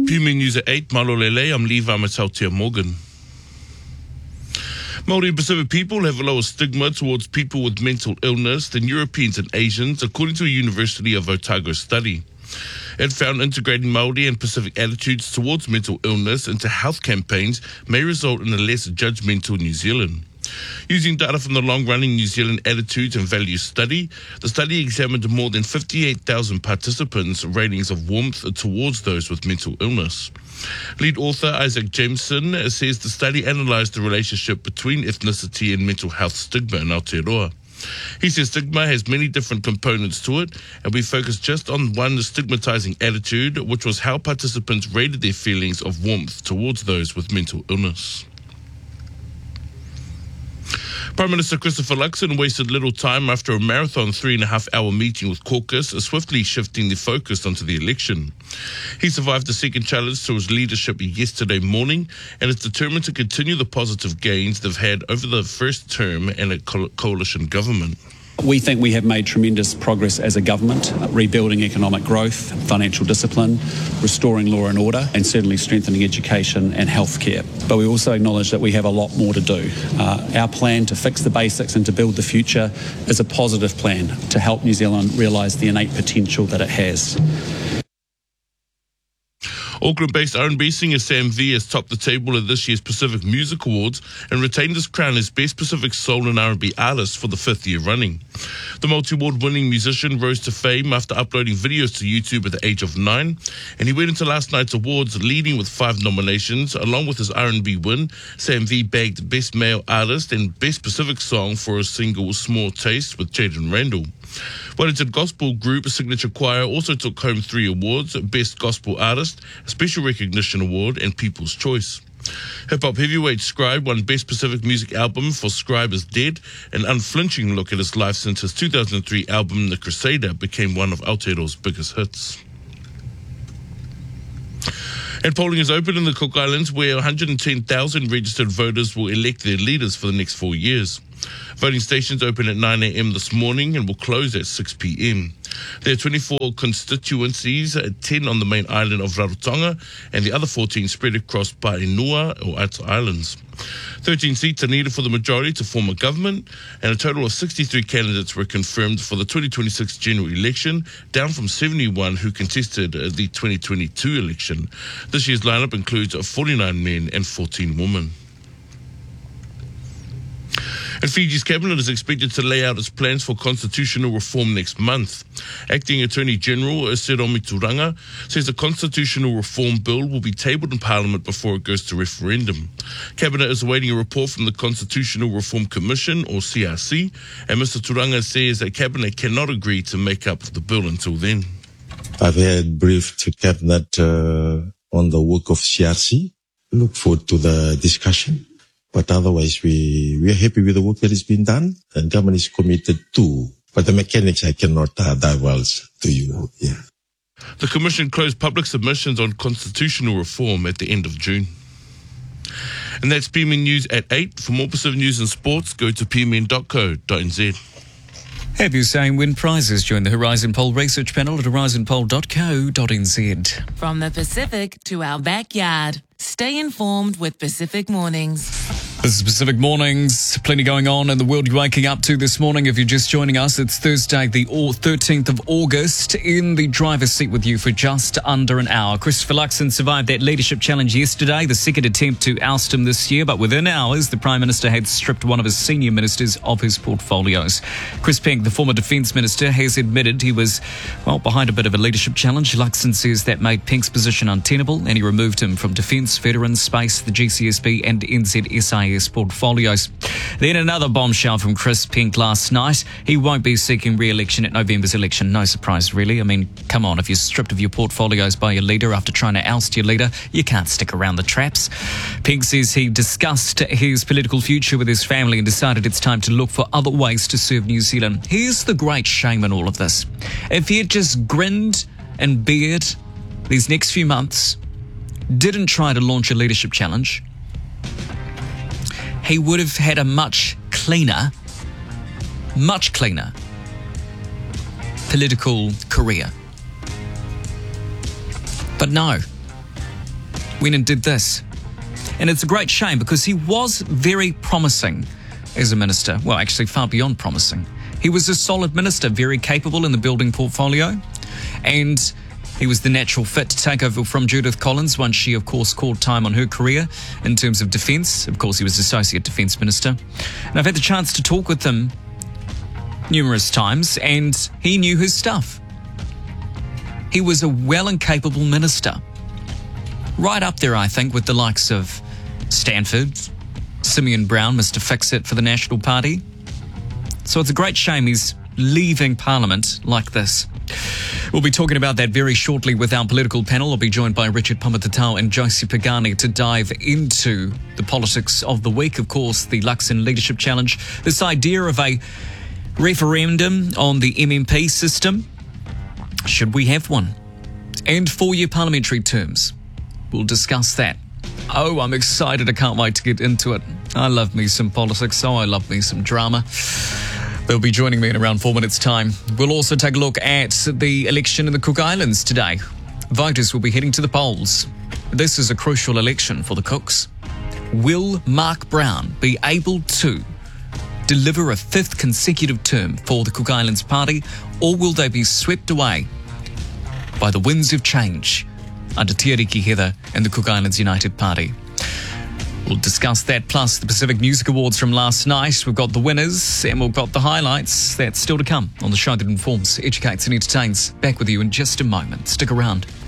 PME News at 8, Malolele, I'm Levi Matautia Morgan. Māori and Pacific people have a lower stigma towards people with mental illness than Europeans and Asians, according to a University of Otago study. It found integrating Māori and Pacific attitudes towards mental illness into health campaigns may result in a less judgmental New Zealand. Using data from the long-running New Zealand Attitudes and Values study, the study examined more than 58,000 participants' ratings of warmth towards those with mental illness. Lead author Isaac Jameson says the study analysed the relationship between ethnicity and mental health stigma in Aotearoa. He says stigma has many different components to it, and we focused just on one stigmatising attitude, which was how participants rated their feelings of warmth towards those with mental illness. Prime Minister Christopher Luxon wasted little time after a marathon 3.5-hour meeting with caucus, swiftly shifting the focus onto the election. He survived the second challenge to his leadership yesterday morning and is determined to continue the positive gains they've had over the first term and a coalition government. We think we have made tremendous progress as a government, rebuilding economic growth, financial discipline, restoring law and order, and certainly strengthening education and healthcare. But we also acknowledge that we have a lot more to do. Our plan to fix the basics and to build the future is a positive plan to help New Zealand realise the innate potential that it has. Auckland-based R&B singer Sam V has topped the table at this year's Pacific Music Awards and retained his crown as Best Pacific Soul and R&B Artist for the 5th year running. The multi-award winning musician rose to fame after uploading videos to YouTube at the age of 9, and he went into last night's awards leading with 5 nominations. Along with his R&B win, Sam V bagged Best Male Artist and Best Pacific Song for his single Small Taste with Jaden Randall. Wellington Gospel Group Signature Choir also took home 3 awards: Best Gospel Artist, Special Recognition Award, and People's Choice. Hip-hop heavyweight Scribe won Best Pacific Music Album for Scribe is Dead, an unflinching look at his life since his 2003 album The Crusader became one of Aotearoa's biggest hits. And polling is open in the Cook Islands, where 110,000 registered voters will elect their leaders for the next 4 years. Voting stations open at 9 a.m. this morning and will close at 6 p.m. There are 24 constituencies, 10 on the main island of Rarotonga, and the other 14 spread across Paenua or Ata Islands. 13 seats are needed for the majority to form a government, and a total of 63 candidates were confirmed for the 2026 general election, down from 71 who contested the 2022 election. This year's lineup includes 49 men and 14 women. And Fiji's cabinet is expected to lay out its plans for constitutional reform next month. Acting Attorney General Seromi Turanga says the constitutional reform bill will be tabled in Parliament before it goes to referendum. Cabinet is awaiting a report from the Constitutional Reform Commission, or CRC, and Mr. Turanga says that Cabinet cannot agree to make up the bill until then. I've had briefed Cabinet on the work of CRC. Look forward to the discussion. But otherwise, we are happy with the work that has been done, and government is committed to. But the mechanics I cannot divulge to you. Yeah. The Commission closed public submissions on constitutional reform at the end of June. And that's PMN News at 8. For more Pacific news and sports, go to pmn.co.nz. Have your say and win prizes. Join the Horizon Poll research panel at horizonpoll.co.nz. From the Pacific to our backyard. Stay informed with Pacific Mornings. This is Pacific Mornings. Plenty going on in the world you're waking up to this morning. If you're just joining us, it's Thursday, the 13th of August. In the driver's seat with you for just under an hour. Christopher Luxon survived that leadership challenge yesterday, the second attempt to oust him this year. But within hours, the Prime Minister had stripped one of his senior ministers of his portfolios. Chris Pink, the former Defence Minister, has admitted he was, behind a bit of a leadership challenge. Luxon says that made Pink's position untenable and he removed him from Defence, Veterans, Space, the GCSB and NZSIS portfolios. Then another bombshell from Chris Pink last night. He won't be seeking re-election at November's election. No surprise, really. I mean, come on, if you're stripped of your portfolios by your leader after trying to oust your leader, you can't stick around the traps. Pink says he discussed his political future with his family and decided it's time to look for other ways to serve New Zealand. Here's the great shame in all of this. If he had just grinned and beared these next few months, didn't try to launch a leadership challenge, he would have had a much cleaner political career. But no, went and did this. And it's a great shame because he was very promising as a minister. Well, actually far beyond promising. He was a solid minister, very capable in the building portfolio, and he was the natural fit to take over from Judith Collins once she, of course, called time on her career in terms of defence. Of course, he was Associate Defence Minister. And I've had the chance to talk with him numerous times, and he knew his stuff. He was a well and capable minister. Right up there, I think, with the likes of Stanford, Simeon Brown, Mr. Fix-It for the National Party. So it's a great shame he's leaving Parliament like this. We'll be talking about that very shortly with our political panel. I'll be joined by Richard Pumatatau and Josie Pagani to dive into the politics of the week. Of course, the Luxon Leadership Challenge, this idea of a referendum on the MMP system. Should we have one? And 4-year parliamentary terms. We'll discuss that. Oh, I'm excited. I can't wait to get into it. I love me some politics. Oh, I love me some drama. They'll be joining me in around 4 minutes' time. We'll also take a look at the election in the Cook Islands today. Voters will be heading to the polls. This is a crucial election for the Cooks. Will Mark Brown be able to deliver a 5th consecutive term for the Cook Islands Party, or will they be swept away by the winds of change under Te Ariki Heather and the Cook Islands United Party? We'll discuss that, plus the Pacific Music Awards from last night. We've got the winners and we've got the highlights. That's still to come on the show that informs, educates and entertains. Back with you in just a moment. Stick around.